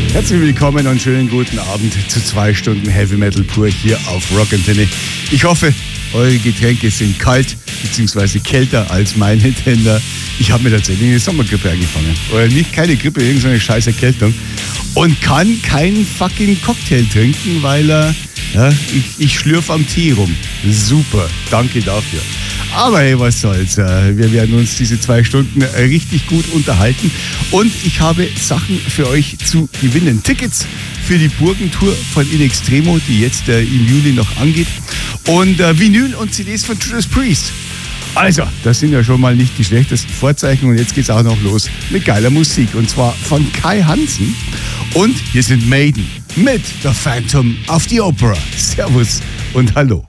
Herzlich willkommen und schönen guten Abend zu 2 Stunden Heavy Metal pur hier auf Rock'n'Tenne. Ich hoffe, eure Getränke sind kalt bzw. kälter als meine, denn ich habe mir tatsächlich eine Sommergrippe angefangen. Oder nicht, keine Grippe, irgendeine scheiß Erkältung. Und kann keinen fucking Cocktail trinken, weil ich schlürfe am Tee rum. Super, danke dafür. Aber hey, was soll's. Wir werden uns diese 2 Stunden richtig gut unterhalten. Und ich habe Sachen für euch zu gewinnen. Tickets für die Burgentour von In Extremo, die jetzt im Juli noch angeht. Und Vinyl und CDs von Judas Priest. Also, das sind ja schon mal nicht die schlechtesten Vorzeichen. Und jetzt geht's auch noch los mit geiler Musik. Und zwar von Kai Hansen. Und hier sind Maiden mit The Phantom of the Opera. Servus und hallo.